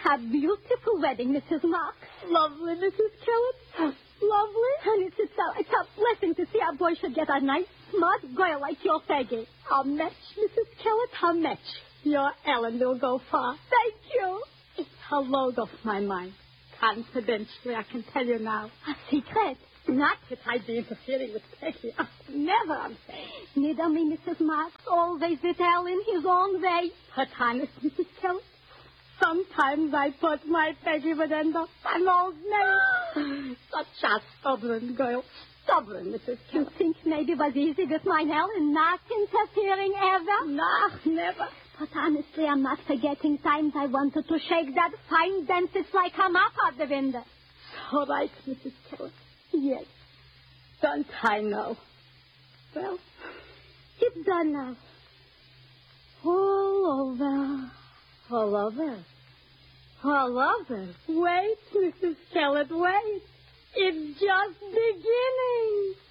A beautiful wedding, Mrs. Marks. Lovely, Mrs. Kellett. Lovely. And it's a blessing to see a boy should get a nice, smart girl like your Peggy. A match, Mrs. Kellett, a match. Your Ellen will go far. Thank you. It's a load off my mind. Confidentially, I can tell you now. A secret? Not that I'd be interfering with Peggy. Never, I'm saying. Neither me, Mrs. Marks. Always with Ellen his own way. But honest, Mrs. Kellett, sometimes I thought my Peggy would end up an old maid. Such a stubborn girl. Stubborn, Mrs. Kellett. You think maybe it was easy with my Ellen not interfering ever? No, never. But honestly, I'm not forgetting times I wanted to shake that fine dentist like a mop out the window. All right, Mrs. Kellett. Yes. Don't I know? Well, it's done now. All over. All over? All over? Wait, Mrs. Kellett, wait. It's just beginning.